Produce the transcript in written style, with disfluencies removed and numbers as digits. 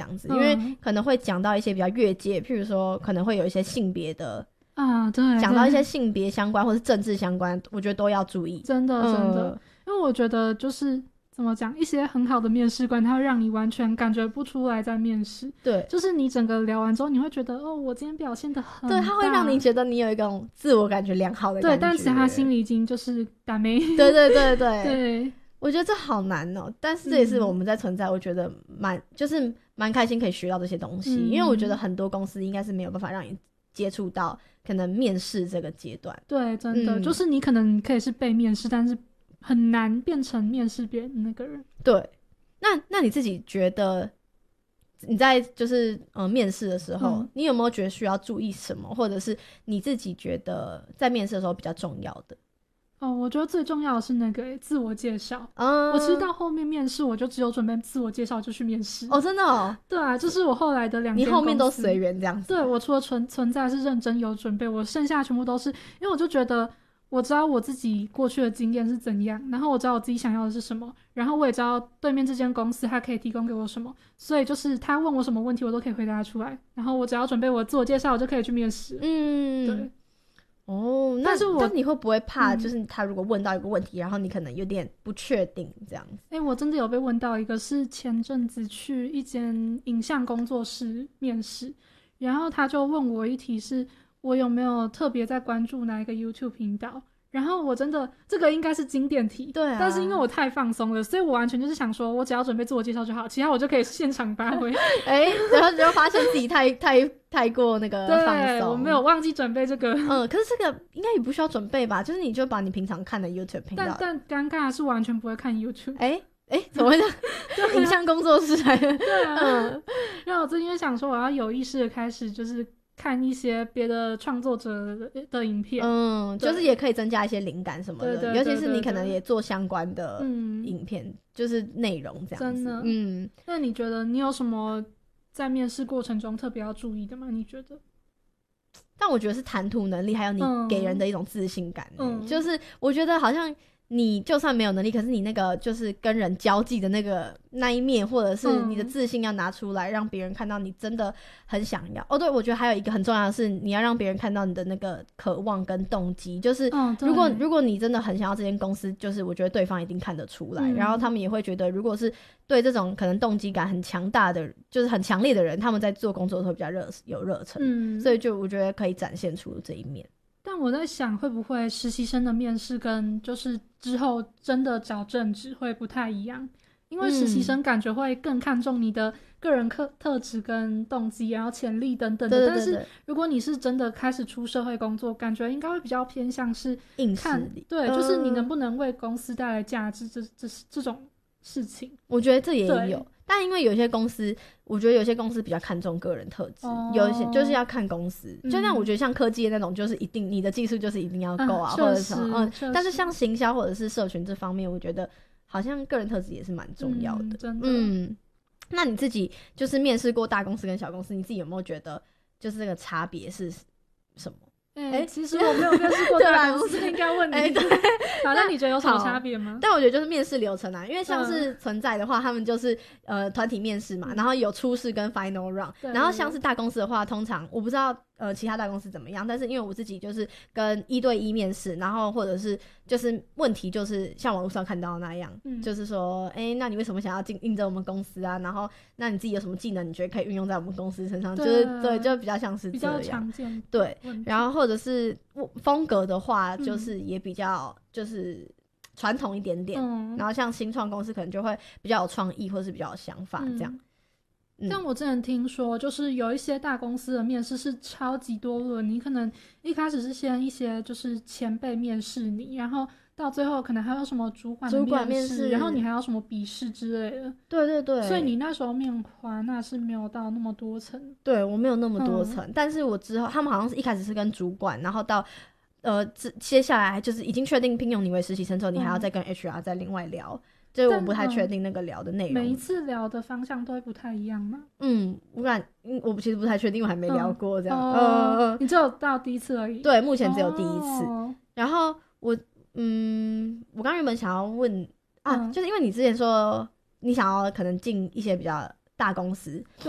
样子，因为可能会讲到一些比较越界，譬如说可能会有一些性别的对， 讲到一些性别相关或是政治相关，我觉得都要注意。 真的真的，因为我觉得就是怎么讲，一些很好的面试官，他会让你完全感觉不出来在面试。 对， 就是你整个聊完之后，你会觉得我今天表现得很棒， 对，他会让你觉得你有一种自我感觉良好的感觉。 对，但其实他心里已经就是打没。 对对对对对， 我觉得这好难但是这也是我们在存在，我觉得就是蛮开心可以学到这些东西，因为我觉得很多公司应该是没有办法让你接触到可能面试这个阶段。 对，真的，就是你可能可以是被面试，但是很难变成面试别人的那个人。 对，那你自己觉得你在就是面试的时候，你有没有觉得需要注意什么，或者是你自己觉得在面试的时候比较重要的？ 我觉得最重要的是那个自我介绍。我其实到后面面试，我就只有准备自我介绍就去面试。 真的对啊，这是我后来的2间公司。 你后面都随缘这样子？ 对，我除了存在是认真有准备，我剩下全部都是，因为我就觉得我知道我自己过去的经验是怎样，然后我知道我自己想要的是什么，然后我也知道对面这间公司它可以提供给我什么，所以就是他问我什么问题我都可以回答出来，然后我只要准备我自我介绍，我就可以去面试。对。 但你会不会怕就是他如果问到一个问题，然后你可能有点不确定这样子？ 我真的有被问到一个，是前阵子去一间影像工作室面试，然后他就问我一题，是我有没有特别在关注哪一个 YouTube 频道，然后我真的这个应该是经典题， 对啊， 但是因为我太放松了，所以我完全就是想说我只要准备自我介绍就好，其他我就可以现场发挥。 然后就发现自己太过那个放松， 对，我没有忘记准备这个。 可是这个应该也不需要准备吧，就是你就把你平常看的 YouTube 频道。 但尴尬的是完全不会看 YouTube。 怎么会这样？影像工作室来的。 对啊。然后我最近就想说我要有意识的开始就是看一些别的创作者的影片， 就是也可以增加一些灵感什么的， 对， 尤其是你可能也做相关的影片，就是内容这样子。真的。 那你觉得你有什么在面试过程中特别要注意的吗？你觉得？ 但我觉得是谈吐能力，还有你给人的一种自信感。就是我觉得好像你就算没有能力，可是你那个就是跟人交际的那一面，或者是你的自信要拿出来，让别人看到你真的很想要。对，我觉得还有一个很重要的是，你要让别人看到你的那个渴望跟动机。就是如果你真的很想要这间公司，就是我觉得对方一定看得出来，然后他们也会觉得，如果是对这种可能动机感很强大的，就是很强烈的人，他们在做工作的时候比较有热忱。所以就我觉得可以展现出这一面。 但我在想，会不会实习生的面试跟就是之后真的找正职会不太一样？因为实习生感觉会更看重你的个人特质跟动机，然后潜力等等的。但是如果你是真的开始出社会工作，感觉应该会比较偏向是硬实力。 对，就是你能不能为公司带来价值，这种事情。 我觉得这也有。但因为有些公司，我觉得有些公司比较看重个人特质，有一些就是要看公司。就像我觉得像科技的那种，就是一定你的技术就是一定要够或者什么。但是像行销或者是社群这方面，我觉得好像个人特质也是蛮重要的。 真的。 那你自己就是面试过大公司跟小公司，你自己有没有觉得就是这个差别是什么？ 其实我没有面试过大公司，应该问你。好，那你觉得有什么差别吗？ 但我觉得就是面试流程因为像是存在的话，他们就是团体面试嘛，然后有初试跟 final round。然后像是大公司的话，通常我不知道其他大公司怎么样，但是因为我自己就是跟1对1面试，然后或者是就是问题就是像网络上看到的那样，就是说那你为什么想要应征我们公司啊？然后那你自己有什么技能你觉得可以运用在我们公司身上？就是对，就比较像是这样， 比较常见。 对，然后或者是风格的话，就是也比较就是传统一点点。然后像新创公司可能就会比较有创意，或者是比较有想法这样。 但我之前听说，就是有一些大公司的面试是超级多轮，你可能一开始是先一些就是前辈面试你，然后到最后可能还有什么主管面试，然后你还有什么笔试之类的。对对对。所以你那时候面华纳是没有到那么多层。 对，我没有那么多层，但是我之后他们好像是一开始是跟主管，然后到接下来就是已经确定聘用你为实习生之后，你还要再跟 HR 再另外聊。就是我不太确定那个聊的内容。 每一次聊的方向都会不太一样吗？ 我其实不太确定，因为我还没聊过这样。 你只有到第一次而已。 对，目前只有第一次。然后我刚原本想要问就是因为你之前说你想要可能进一些比较大公司，